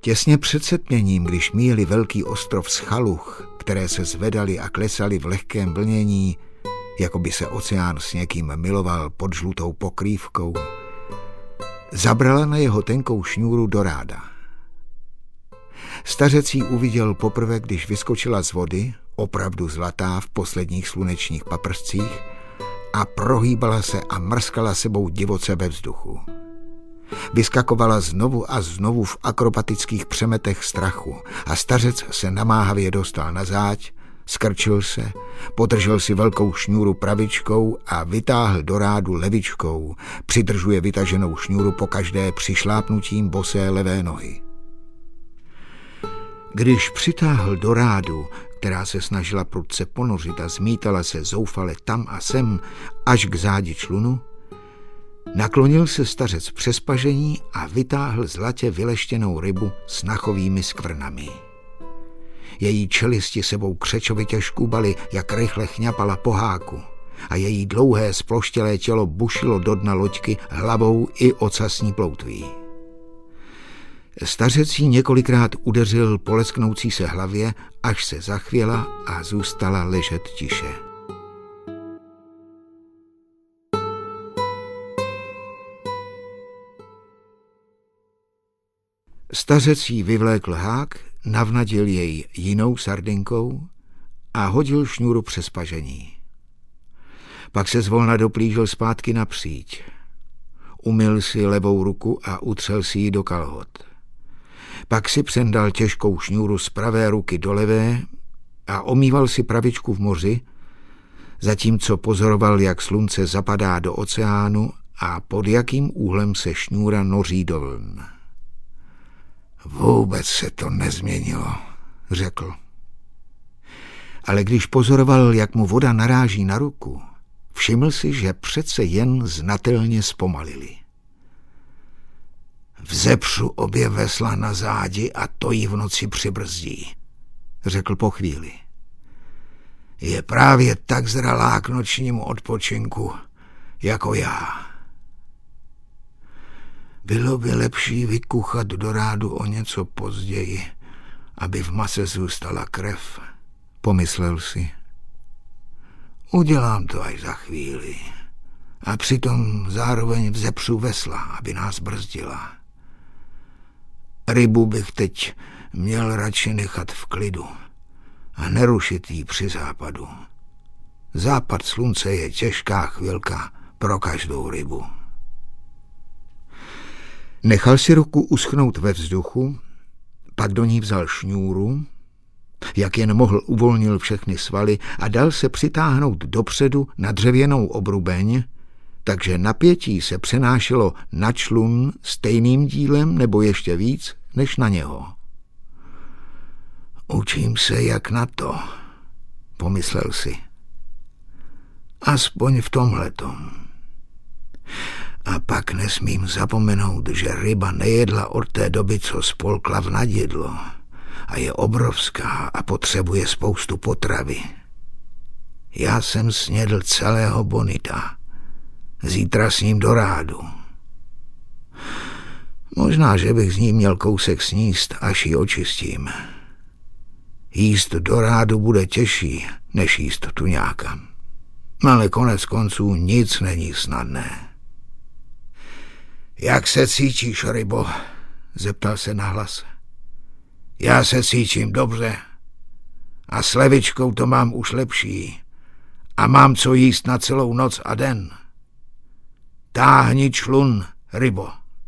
Těsně před setměním, když míjeli velký ostrov Schaluch, které se zvedaly a klesaly v lehkém vlnění, jako by se oceán s někým miloval pod žlutou pokrývkou, zabrala na jeho tenkou šňůru Doráda. Stařec ji uviděl poprvé, když vyskočila z vody, opravdu zlatá v posledních slunečních paprscích, a prohýbala se a mrskala sebou divoce ve vzduchu. Vyskakovala znovu a znovu v akrobatických přemetech strachu a stařec se namáhavě dostal na záď, skrčil se, podržel si velkou šňůru pravičkou a vytáhl Dorádu levičkou, přidržuje vytaženou šňůru pokaždé přišlápnutím bosé levé nohy. Když přitáhl Dorádu, která se snažila prudce ponořit a zmítala se zoufale tam a sem až k zádi člunu, naklonil se stařec přes pažení a vytáhl zlatě vyleštěnou rybu s nachovými skvrnami. Její čelisti sebou křečovitě škúbaly, jak rychle chňapala po háku, a její dlouhé sploštělé tělo bušilo do dna loďky hlavou i ocasní ploutví. Stařec jí několikrát udeřil po lesknoucí se hlavě, až se zachvěla a zůstala ležet tiše. Stařec jí vyvlékl hák, navnadil jej jinou sardinkou a hodil šňůru přes pažení. Pak se zvolna doplížil zpátky na příď. Umyl si levou ruku a utřel si ji do kalhot. Pak si přendal těžkou šňůru z pravé ruky do levé a omýval si pravičku v moři, zatímco pozoroval, jak slunce zapadá do oceánu a pod jakým úhlem se šňůra noří do vln. Vůbec se to nezměnilo, řekl. Ale když pozoroval, jak mu voda naráží na ruku, všiml si, že přece jen znatelně zpomalili. Vzepřu obě vesla na zádi a to jí v noci přibrzdí, řekl po chvíli. Je právě tak zralá k nočnímu odpočinku, jako já. Bylo by lepší vykuchat Dorádu o něco později, aby v mase zůstala krev, pomyslel si. Udělám to až za chvíli a přitom zároveň vzepřu vesla, aby nás brzdila. Rybu bych teď měl radši nechat v klidu a nerušit jí při západu. Západ slunce je těžká chvilka pro každou rybu. Nechal si ruku uschnout ve vzduchu, pak do ní vzal šňůru, jak jen mohl uvolnil všechny svaly a dal se přitáhnout dopředu na dřevěnou obrubeň, takže napětí se přenášelo na člun stejným dílem nebo ještě víc než na něho. Učím se jak na to, pomyslel si. Aspoň v tomhletom. A pak nesmím zapomenout, že ryba nejedla od té doby, co spolkla v nadjedlo a je obrovská a potřebuje spoustu potravy. Já jsem snědl celého bonita. Zítra s ním Dorádu. Možná, že bych z ní měl kousek sníst, až ji očistím. Jíst Dorádu bude těžší, než jíst tuňáka. Ale konec konců nic není snadné. Jak se cítíš, rybo? Zeptal se nahlas. Já se cítím dobře. A s levičkou to mám už lepší. A mám co jíst na celou noc a den. Táhni člun, rybo.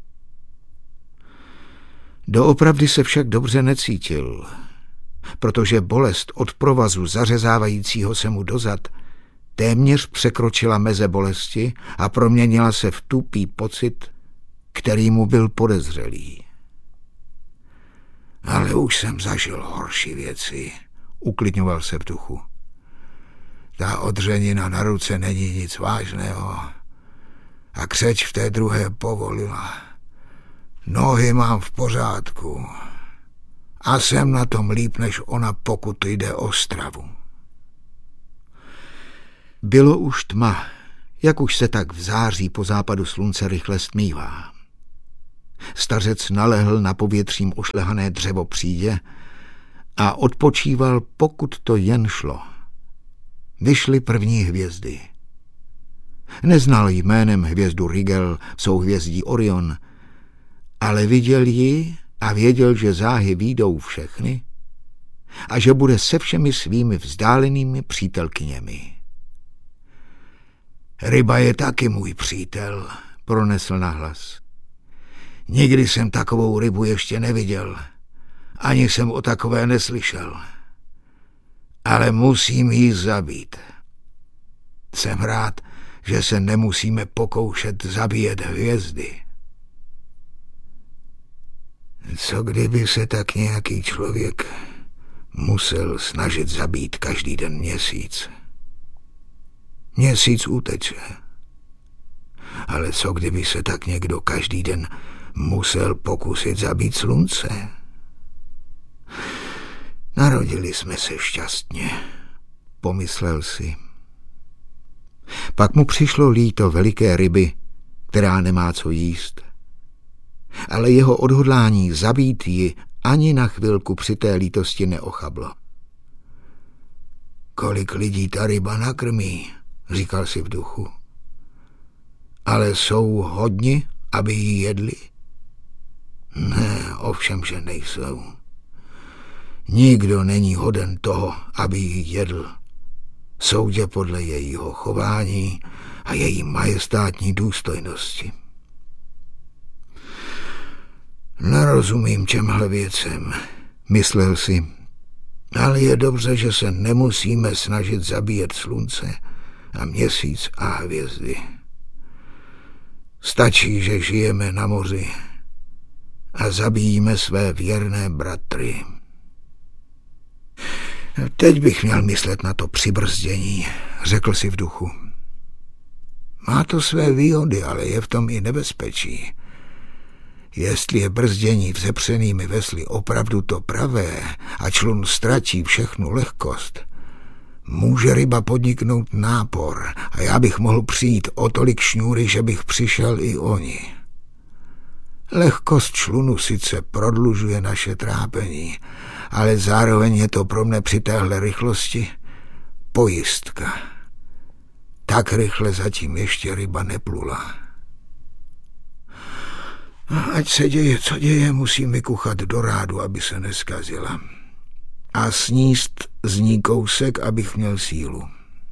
Doopravdy se však dobře necítil, protože bolest od provazu zařezávajícího se mu dozad téměř překročila meze bolesti a proměnila se v tupý pocit, který mu byl podezřelý. Ale už jsem zažil horší věci, uklidňoval se v duchu. Ta odřenina na ruce není nic vážného a křeč v té druhé povolila. Nohy mám v pořádku a jsem na tom líp než ona, pokud jde o stravu. Bylo už tma, jak už se tak v září po západu slunce rychle stmívá. Stařec nalehl na povětřím ošlehané dřevo přídě a odpočíval, pokud to jen šlo. Vyšly první hvězdy. Neznal jménem hvězdu Rigel v souhvězdí Orion, ale viděl ji a věděl, že záhy výjdou všechny a že bude se všemi svými vzdálenými přítelkyněmi. Ryba je taky můj přítel, pronesl nahlas. Nikdy jsem takovou rybu ještě neviděl, ani jsem o takové neslyšel. Ale musím ji zabít. Jsem rád, že se nemusíme pokoušet zabíjet hvězdy. Co kdyby se tak nějaký člověk musel snažit zabít každý den měsíc? Měsíc uteče. Ale co kdyby se tak někdo každý den musel pokusit zabít slunce? Narodili jsme se šťastně, pomyslel si. Pak mu přišlo líto veliké ryby, která nemá co jíst. Ale jeho odhodlání zabít ji ani na chvilku při té lítosti neochablo. Kolik lidí ta ryba nakrmí, říkal si v duchu. Ale jsou hodni, aby ji jedli? Ne, ovšem, že nejsou. Nikdo není hoden toho, aby ji jedl. Soudě podle jejího chování a její majestátní důstojnosti. Nerozumím těmhle věcem, myslel si, ale je dobře, že se nemusíme snažit zabíjet slunce a měsíc a hvězdy. Stačí, že žijeme na moři a zabíjíme své věrné bratry. Teď bych měl myslet na to přibrzdění, řekl si v duchu. Má to své výhody, ale je v tom i nebezpečí. Jestli je brzdění vzepřenými vesly opravdu to pravé a člun ztratí všechnu lehkost, může ryba podniknout nápor a já bych mohl přijít o tolik šňůry, že bych přišel i o ní. Lehkost člunu sice prodlužuje naše trápení, ale zároveň je to pro mne při téhle rychlosti pojistka. Tak rychle zatím ještě ryba neplula. Ať se děje, co děje, musím vykuchat do rádu, aby se neskazila. A sníst z ní kousek, abych měl sílu.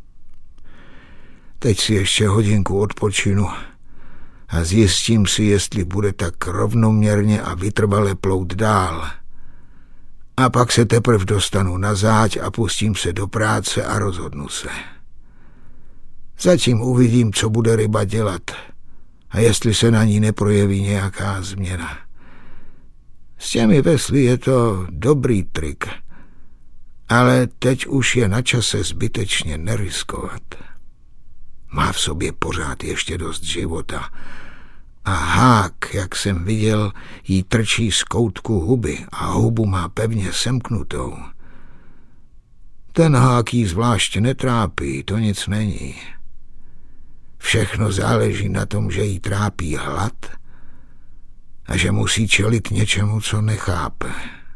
Teď si ještě hodinku odpočinu a zjistím si, jestli bude tak rovnoměrně a vytrvale plout dál. A pak se teprve dostanu na záď a pustím se do práce a rozhodnu se. Zatím uvidím, co bude ryba dělat a jestli se na ní neprojeví nějaká změna. S těmi vesly je to dobrý trik, ale teď už je na čase zbytečně neriskovat. Má v sobě pořád ještě dost života a hák, jak jsem viděl, jí trčí z koutku huby a hubu má pevně semknutou. Ten hák jí zvlášť netrápí, to nic není. Všechno záleží na tom, že jí trápí hlad a že musí čelit něčemu, co nechápe.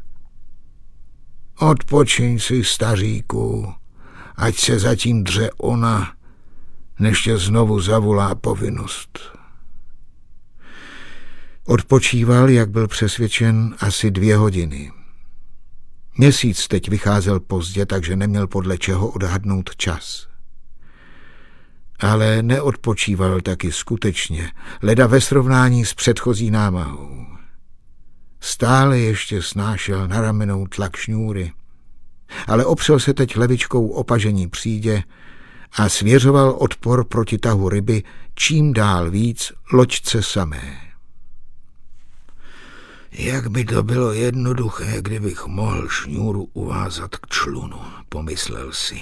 Odpočiň si, staříku, ať se zatím dře ona, než tě znovu zavolá povinnost. Odpočíval, jak byl přesvědčen, asi 2 hodiny. Měsíc teď vycházel pozdě, takže neměl podle čeho odhadnout čas. Ale neodpočíval taky skutečně, leda ve srovnání s předchozí námahou. Stále ještě snášel na ramenou tlak šňůry, ale opřel se teď levičkou o pažení přídě a svěřoval odpor proti tahu ryby čím dál víc loďce samé. Jak by to bylo jednoduché, kdybych mohl šňůru uvázat k člunu, pomyslel si.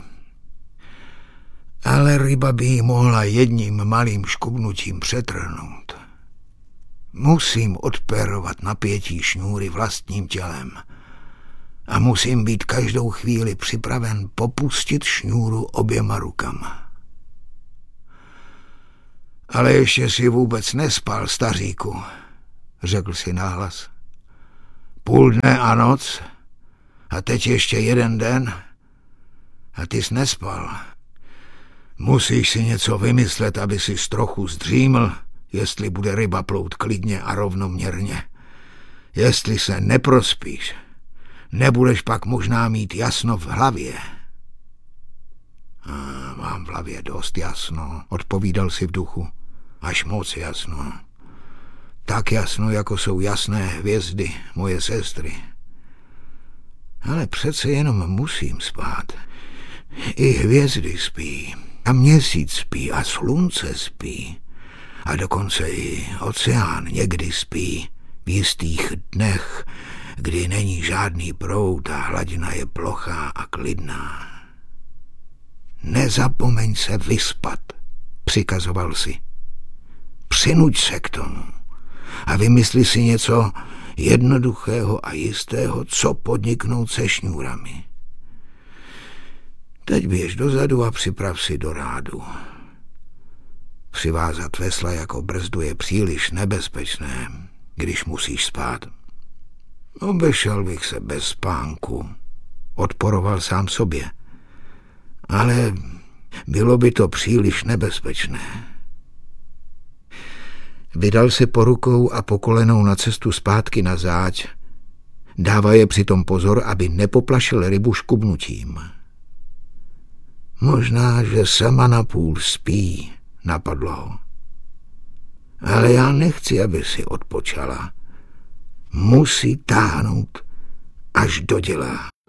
Ale ryba by ji mohla jedním malým škubnutím přetrhnout. Musím odperovat napětí šňůry vlastním tělem a musím být každou chvíli připraven popustit šňůru oběma rukama. Ale ještě si vůbec nespal, staříku, řekl si nahlas. Půl dne a noc a teď ještě jeden den a ty jsi nespal. Musíš si něco vymyslet, aby si trochu zdříml, jestli bude ryba plout klidně a rovnoměrně. Jestli se neprospíš, nebudeš pak možná mít jasno v hlavě. Mám v hlavě dost jasno, odpovídal si v duchu. Až moc jasno. Tak jasno, jako jsou jasné hvězdy, moje sestry. Ale přece jenom musím spát. I hvězdy spí, a měsíc spí, a slunce spí. A dokonce i oceán někdy spí v jistých dnech, kdy není žádný proud a hladina je plochá a klidná. Nezapomeň se vyspat, přikazoval si. Přinuť se k tomu a vymysli si něco jednoduchého a jistého, co podniknout se šňůrami. Teď běž dozadu a připrav si do rádu. Přivázat vesla jako brzdu je příliš nebezpečné, když musíš spát. Obešel bych se bez spánku, odporoval sám sobě. Ale bylo by to příliš nebezpečné. Vydal se po rukou a po kolenou na cestu zpátky na záď. Dává je přitom pozor, aby nepoplašil rybu škubnutím. Možná, že sama napůl spí, napadlo ho. Ale já nechci, aby si odpočala. Musí táhnout, až dodělá.